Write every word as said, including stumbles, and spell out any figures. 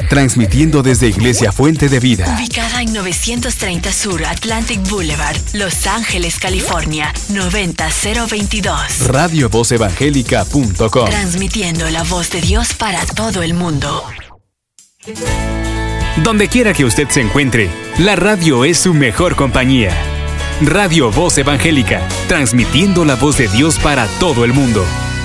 transmitiendo desde Iglesia Fuente de Vida. Ubicada en novecientos treinta Sur Atlantic Boulevard, Los Ángeles, California, noventa cero veintidós. radio voz evangélica punto com. Transmitiendo la voz de Dios para todo el mundo. Donde quiera que usted se encuentre, la radio es su mejor compañía. Radio Voz Evangélica, transmitiendo la voz de Dios para todo el mundo.